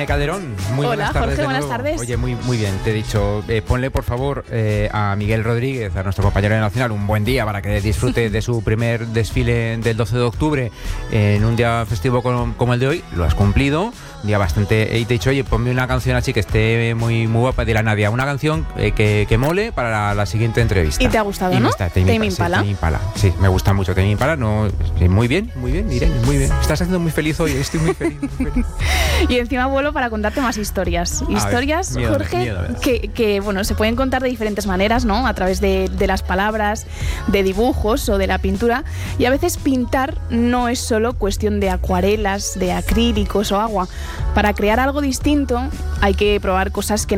Irene Calderón. Muy Hola, buenas tardes. Jorge, de buenas nuevo. tardes. Oye, muy bien, te he dicho, ponle por favor a Miguel Rodríguez, a nuestro compañero de Nacional, un buen día para que disfrute de su primer desfile del 12 de octubre en un día festivo como el de hoy. Lo has cumplido, un día bastante... Y te he dicho, oye, ponme una canción así que esté muy guapa. Dile a Nadia, una canción que mole para la siguiente entrevista. ¿Y te ha gustado, no? Tame Impala. Tame Impala. Sí, me gusta mucho Tame Impala. No, sí, muy bien, Irene, muy bien. Estás haciendo muy feliz hoy, estoy muy feliz. Y encima vuelo para contarte más historias. Historias, miedo, Jorge, miedo, que bueno, se pueden contar de diferentes maneras, ¿no? A través de las palabras, de dibujos o de la pintura. Y a veces pintar no es solo cuestión de acuarelas, de acrílicos o agua. Para crear algo distinto hay que probar cosas que